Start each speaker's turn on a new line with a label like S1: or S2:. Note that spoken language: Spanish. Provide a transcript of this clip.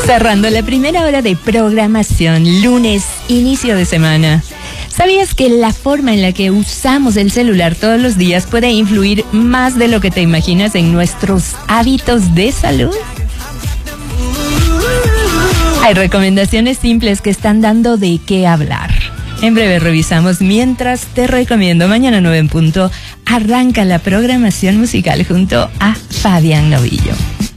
S1: Cerrando la primera hora de programación, lunes, inicio de semana. ¿Sabías que la forma en la que usamos el celular todos los días puede influir más de lo que te imaginas en nuestros hábitos de salud? Hay recomendaciones simples que están dando de qué hablar. En breve revisamos, mientras te recomiendo mañana 9 en punto, arranca la programación musical junto a Fabián Novillo.